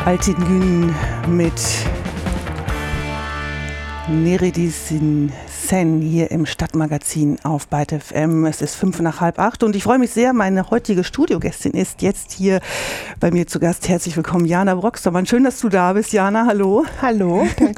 Altingün mit Nereidin Sen hier im Stadtmagazin auf Byte FM. Es ist 7:55 und ich freue mich sehr, meine heutige Studiogästin ist jetzt hier bei mir zu Gast. Herzlich willkommen, Jana Brockstermann. Schön, dass du da bist, Jana. Hallo. Hallo, danke